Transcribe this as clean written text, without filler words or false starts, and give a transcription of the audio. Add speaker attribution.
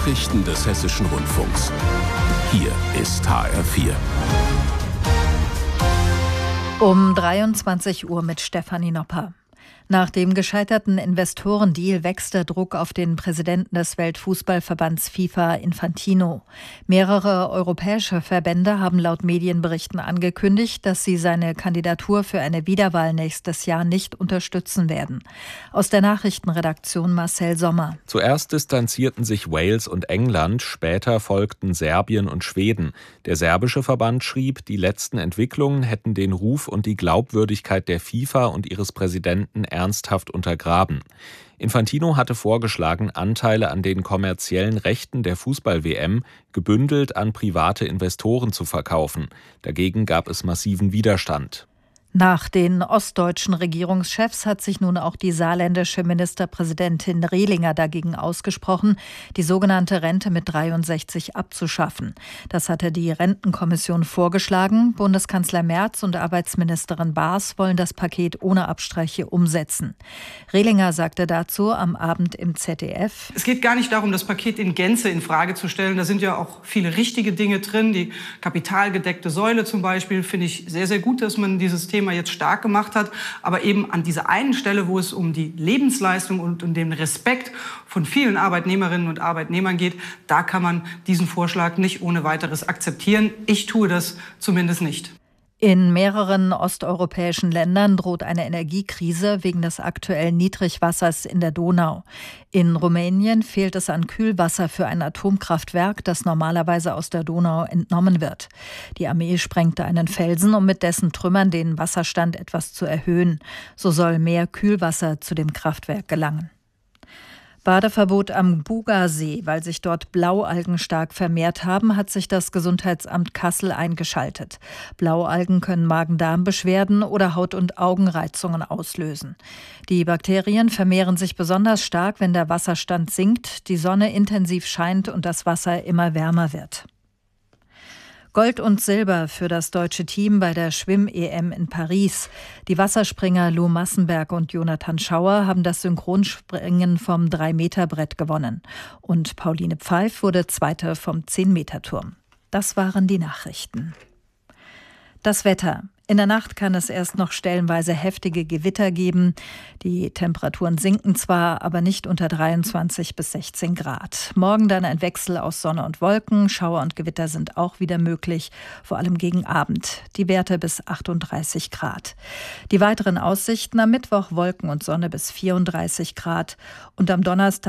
Speaker 1: Nachrichten des Hessischen Rundfunks. Hier ist HR4.
Speaker 2: Um 23 Uhr mit Stefanie Nopper. Nach dem gescheiterten Investorendeal wächst der Druck auf den Präsidenten des Weltfußballverbands FIFA, Infantino. Mehrere europäische Verbände haben laut Medienberichten angekündigt, dass sie seine Kandidatur für eine Wiederwahl nächstes Jahr nicht unterstützen werden. Aus der Nachrichtenredaktion Marcel Sommer.
Speaker 3: Zuerst distanzierten sich Wales und England, später folgten Serbien und Schweden. Der serbische Verband schrieb, die letzten Entwicklungen hätten den Ruf und die Glaubwürdigkeit der FIFA und ihres Präsidenten ernsthaft untergraben. Infantino hatte vorgeschlagen, Anteile an den kommerziellen Rechten der Fußball-WM gebündelt an private Investoren zu verkaufen. Dagegen gab es massiven Widerstand.
Speaker 2: Nach den ostdeutschen Regierungschefs hat sich nun auch die saarländische Ministerpräsidentin Rehlinger dagegen ausgesprochen, die sogenannte Rente mit 63 abzuschaffen. Das hatte die Rentenkommission vorgeschlagen. Bundeskanzler Merz und Arbeitsministerin Baas wollen das Paket ohne Abstriche umsetzen. Rehlinger sagte dazu am Abend im ZDF:
Speaker 4: Es geht gar nicht darum, das Paket in Gänze in Frage zu stellen. Da sind ja auch viele richtige Dinge drin. Die kapitalgedeckte Säule zum Beispiel finde ich sehr, sehr gut, dass man dieses Thema jetzt stark gemacht hat, aber eben an dieser einen Stelle, wo es um die Lebensleistung und um den Respekt von vielen Arbeitnehmerinnen und Arbeitnehmern geht, da kann man diesen Vorschlag nicht ohne weiteres akzeptieren. Ich tue das zumindest nicht.
Speaker 2: In mehreren osteuropäischen Ländern droht eine Energiekrise wegen des aktuellen Niedrigwassers in der Donau. In Rumänien fehlt es an Kühlwasser für ein Atomkraftwerk, das normalerweise aus der Donau entnommen wird. Die Armee sprengte einen Felsen, um mit dessen Trümmern den Wasserstand etwas zu erhöhen. So soll mehr Kühlwasser zu dem Kraftwerk gelangen. Badeverbot am Bugasee, weil sich dort Blaualgen stark vermehrt haben, hat sich das Gesundheitsamt Kassel eingeschaltet. Blaualgen können Magen-Darm-Beschwerden oder Haut- und Augenreizungen auslösen. Die Bakterien vermehren sich besonders stark, wenn der Wasserstand sinkt, die Sonne intensiv scheint und das Wasser immer wärmer wird. Gold und Silber für das deutsche Team bei der Schwimm-EM in Paris. Die Wasserspringer Lou Massenberg und Jonathan Schauer haben das Synchronspringen vom 3-Meter-Brett gewonnen. Und Pauline Pfeif wurde Zweite vom 10-Meter-Turm. Das waren die Nachrichten. Das Wetter. In der Nacht kann es erst noch stellenweise heftige Gewitter geben. Die Temperaturen sinken zwar, aber nicht unter 23 bis 16 Grad. Morgen dann ein Wechsel aus Sonne und Wolken. Schauer und Gewitter sind auch wieder möglich, vor allem gegen Abend. Die Werte bis 38 Grad. Die weiteren Aussichten: am Mittwoch Wolken und Sonne bis 34 Grad und am Donnerstag